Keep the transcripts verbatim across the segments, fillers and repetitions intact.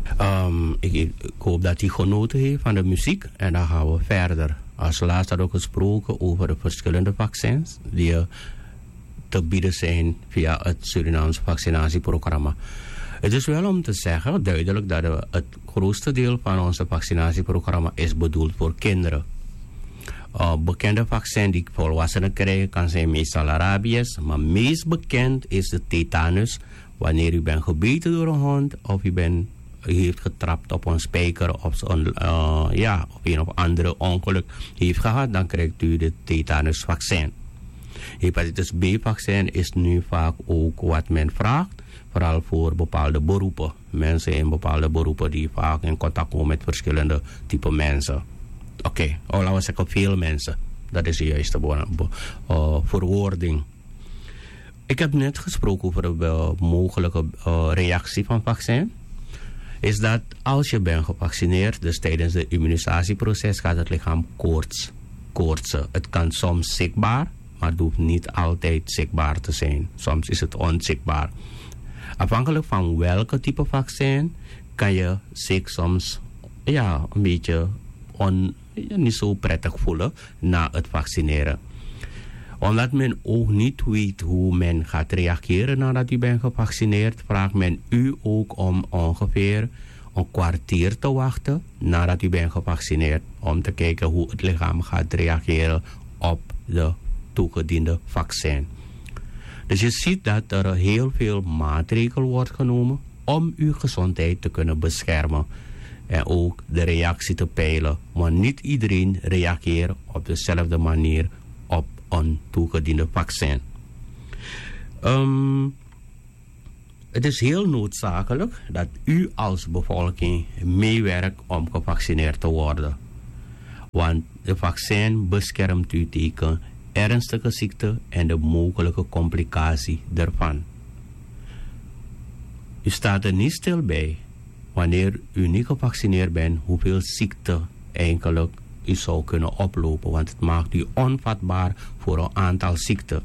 Um, ik, ik hoop dat hij genoten heeft van de muziek. En dan gaan we verder. Als laatste had ook gesproken over de verschillende vaccins die uh, te bieden zijn via het Surinaamse vaccinatieprogramma. Het is wel om te zeggen, duidelijk, dat de, het grootste deel van onze vaccinatieprogramma is bedoeld voor kinderen. Uh, bekende vaccin die volwassenen krijgen kan zijn meestal rabies, maar meest bekend is de tetanus. Wanneer u bent gebeten door een hond of u bent, u heeft getrapt op een spijker of een, uh, ja, of een of andere ongeluk heeft gehad, dan krijgt u de tetanusvaccin. Hepatitis B-vaccin is nu vaak ook wat men vraagt, vooral voor bepaalde beroepen. Mensen in bepaalde beroepen die vaak in contact komen met verschillende type mensen. Oké, okay. oh, laten we zeggen veel mensen. Dat is de juiste uh, verwoording. Ik heb net gesproken over de uh, mogelijke uh, reactie van vaccin. Is dat als je bent gevaccineerd, dus tijdens het immunisatieproces gaat het lichaam koorts, koortsen. Het kan soms zichtbaar, maar het hoeft niet altijd zichtbaar te zijn. Soms is het onzichtbaar. Afhankelijk van welke type vaccin kan je zich soms ja, een beetje on, niet zo prettig voelen na het vaccineren. Omdat men ook niet weet hoe men gaat reageren nadat u bent gevaccineerd, vraagt men u ook om ongeveer een kwartier te wachten nadat u bent gevaccineerd, om te kijken hoe het lichaam gaat reageren op de toegediende vaccin. Dus je ziet dat er heel veel maatregelen wordt genomen om uw gezondheid te kunnen beschermen en ook de reactie te peilen. Maar niet iedereen reageert op dezelfde manier op een toegediende vaccin. Um, het is heel noodzakelijk dat u als bevolking meewerkt om gevaccineerd te worden. Want de vaccin beschermt u tegen ernstige ziekte en de mogelijke complicatie daarvan. U staat er niet stil bij wanneer u niet gevaccineerd bent hoeveel ziekte eigenlijk u zou kunnen oplopen, want het maakt u onvatbaar voor een aantal ziekten.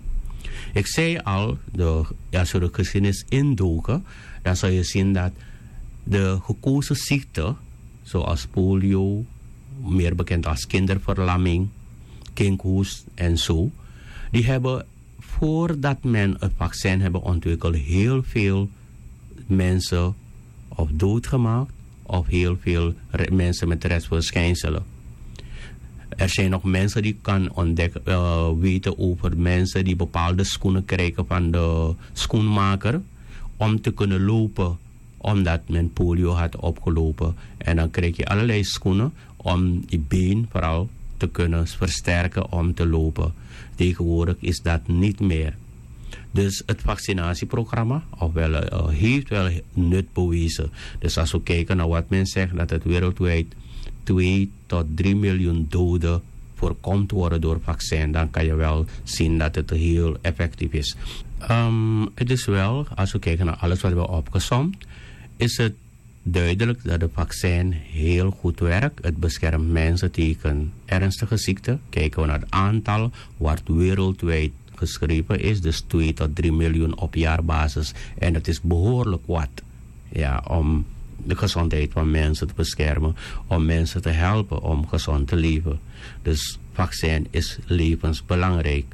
Ik zei al, de, als we de geschiedenis indoken, dan zal je zien dat de gekozen ziekten, zoals polio, meer bekend als kinderverlamming, kinkhoest en zo, die hebben voordat men het vaccin hebben ontwikkeld heel veel mensen of doodgemaakt of heel veel mensen met restverschijnselen. Er zijn nog mensen die kan ontdekken, uh, weten over mensen die bepaalde schoenen krijgen van de schoenmaker om te kunnen lopen, omdat men polio had opgelopen. En dan krijg je allerlei schoenen om je been vooral te kunnen versterken om te lopen. Tegenwoordig is dat niet meer. Dus het vaccinatieprogramma ofwel, uh, heeft wel nut bewezen. Dus als we kijken naar wat men zegt, dat het wereldwijd twee tot drie miljoen doden voorkomt worden door vaccin, dan kan je wel zien dat het heel effectief is. Um, het is wel, als we kijken naar alles wat we opgesomd, is het duidelijk dat het vaccin heel goed werkt. Het beschermt mensen tegen ernstige ziekten. Kijken we naar het aantal wat wereldwijd geschreven is, dus twee tot drie miljoen op jaarbasis. En het is behoorlijk wat, ja, om de gezondheid van mensen te beschermen, om mensen te helpen om gezond te leven. Dus vaccin is levensbelangrijk.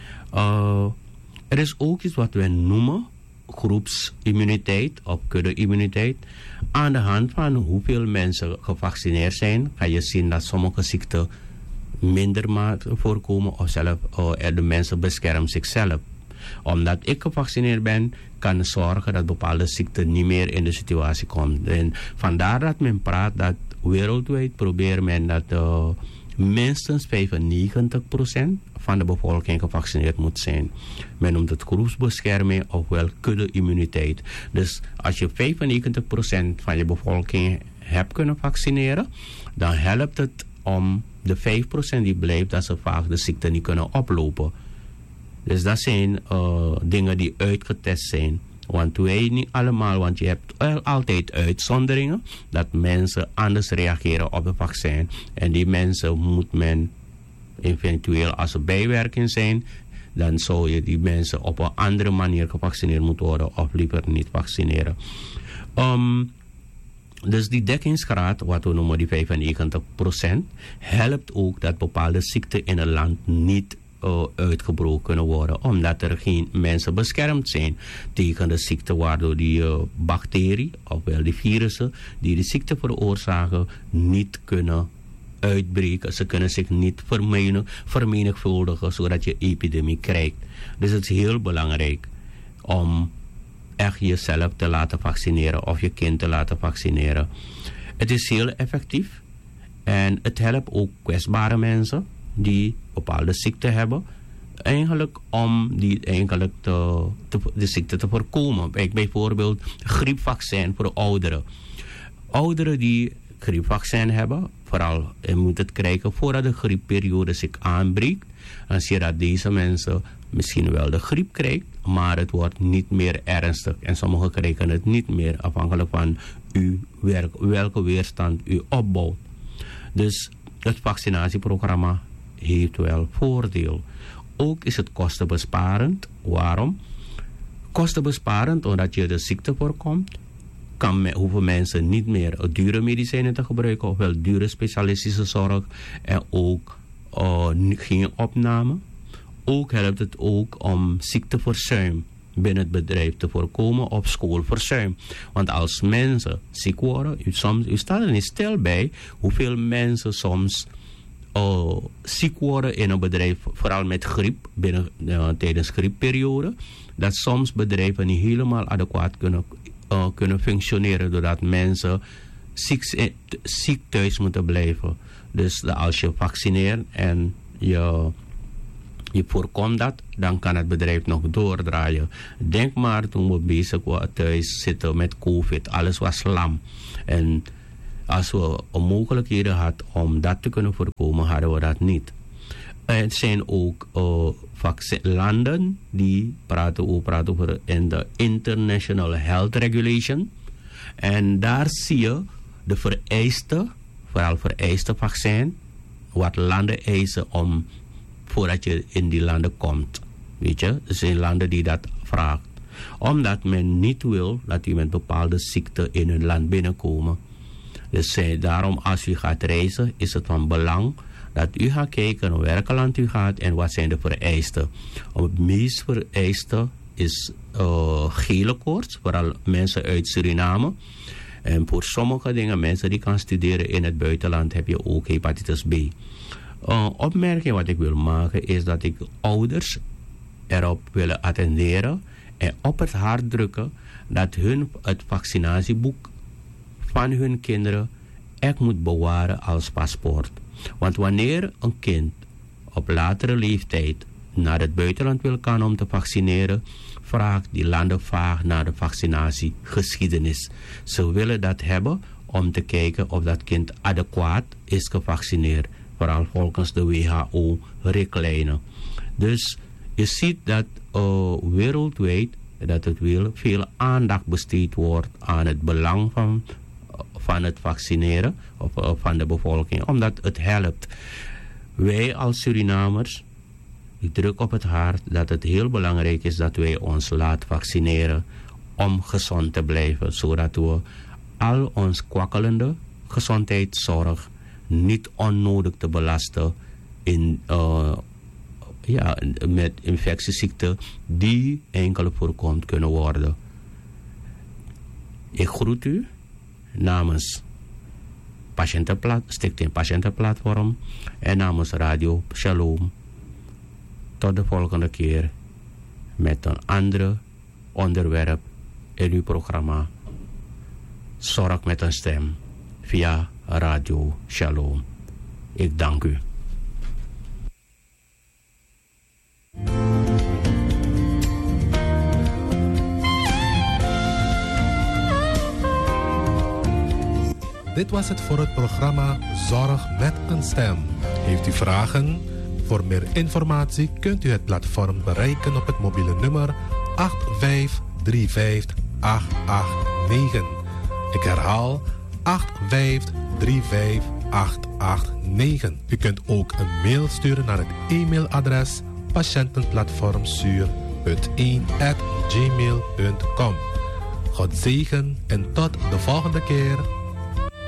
Uh, er is ook iets wat we noemen groepsimmuniteit of kudde-immuniteit. Aan de hand van hoeveel mensen gevaccineerd zijn, kan je zien dat sommige ziekten minder mate voorkomen of zelf, uh, de mensen beschermen zichzelf. Omdat ik gevaccineerd ben, kan zorgen dat bepaalde ziekten niet meer in de situatie komt. En vandaar dat men praat dat wereldwijd probeert men dat uh, minstens vijfennegentig procent van de bevolking gevaccineerd moet zijn. Men noemt het groepsbescherming ofwel kudde-immuniteit. Dus als je vijfennegentig procent van je bevolking hebt kunnen vaccineren, dan helpt het om de vijf procent die blijft, dat ze vaak de ziekte niet kunnen oplopen. Dus dat zijn uh, dingen die uitgetest zijn. Want wij niet allemaal, want je hebt altijd uitzonderingen dat mensen anders reageren op het vaccin. En die mensen moet men eventueel, als er bijwerking zijn, dan zou je die mensen op een andere manier gevaccineerd moeten worden of liever niet vaccineren. Um, Dus die dekkingsgraad, wat we noemen die vijfennegentig procent, helpt ook dat bepaalde ziekten in een land niet uh, uitgebroken kunnen worden. Omdat er geen mensen beschermd zijn tegen de ziekte, waardoor die uh, bacterie, ofwel die virussen die de ziekte veroorzaken, niet kunnen uitbreken. Ze kunnen zich niet vermenig, vermenigvuldigen, zodat je epidemie krijgt. Dus het is heel belangrijk om echt jezelf te laten vaccineren of je kind te laten vaccineren. Het is heel effectief en het helpt ook kwetsbare mensen die bepaalde ziekten hebben, eigenlijk om die eigenlijk te, te, de ziekte te voorkomen. Bijvoorbeeld griepvaccin voor ouderen. Ouderen die griepvaccin hebben, vooral je moet het krijgen voordat de griepperiode zich aanbreekt. Dan zie je dat deze mensen misschien wel de griep krijgt, maar het wordt niet meer ernstig. En sommigen krijgen het niet meer, afhankelijk van u, welke weerstand u opbouwt. Dus het vaccinatieprogramma heeft wel voordeel. Ook is het kostenbesparend. Waarom? Kostenbesparend omdat je de ziekte voorkomt. Kan me, hoeven mensen niet meer dure medicijnen te gebruiken, ofwel dure specialistische zorg en ook uh, geen opname. Ook helpt het ook om ziekteverzuim binnen het bedrijf te voorkomen of schoolverzuim. Want als mensen ziek worden, u, soms, u staat er niet stil bij hoeveel mensen soms uh, ziek worden in een bedrijf, vooral met griep, binnen, uh, tijdens griepperiode, dat soms bedrijven niet helemaal adequaat kunnen, uh, kunnen functioneren, doordat mensen ziek, ziek thuis moeten blijven. Dus als je vaccineert en je... je voorkomt dat, dan kan het bedrijf nog doordraaien. Denk maar, toen we bezig waren thuis zitten met COVID, alles was lam. En als we mogelijkheden hadden om dat te kunnen voorkomen, hadden we dat niet. Er zijn ook uh, vaccin- landen die praten over, praten over in de International Health Regulation. En daar zie je de vereiste, vooral vereiste vaccin, wat landen eisen om voordat je in die landen komt. Weet je, er zijn landen die dat vragen. Omdat men niet wil dat u met bepaalde ziekten in hun land binnenkomen. Dus eh, daarom als u gaat reizen, is het van belang dat u gaat kijken naar welk land u gaat en wat zijn de vereisten. Het meest vereiste is uh, gele koorts, vooral mensen uit Suriname. En voor sommige dingen, mensen die kan studeren in het buitenland, heb je ook hepatitis B. Een uh, opmerking wat ik wil maken is dat ik ouders erop willen attenderen en op het hart drukken dat hun het vaccinatieboek van hun kinderen echt moet bewaren als paspoort. Want wanneer een kind op latere leeftijd naar het buitenland wil gaan om te vaccineren, vraagt die landen vaak naar de vaccinatiegeschiedenis. Ze willen dat hebben om te kijken of dat kind adequaat is gevaccineerd. Vooral volgens de W H O-richtlijnen. Dus je ziet dat uh, wereldwijd dat het wil veel aandacht besteed wordt aan het belang van, uh, van het vaccineren of, uh, van de bevolking. Omdat het helpt. Wij als Surinamers, ik druk op het hart dat het heel belangrijk is dat wij ons laten vaccineren om gezond te blijven. Zodat we al ons kwakkelende gezondheidszorg niet onnodig te belasten in, uh, ja, met infectieziekten die enkel voorkomt kunnen worden. Ik groet u namens Patiëntenplat, Stichting Patiëntenplatform en namens Radio Shalom. Tot de volgende keer met een ander onderwerp in uw programma Zorg met een stem via Radio Shalom. Ik dank u. Dit was het voor het programma Zorg met een stem. Heeft u vragen? Voor meer informatie kunt u het platform bereiken op het mobiele nummer acht vijf drie vijf acht acht negen. Ik herhaal acht vijf drie vijf acht acht negen. U kunt ook een mail sturen naar het e-mailadres patiëntenplatformsuur punt één at gmail punt com. God zegen en tot de volgende keer.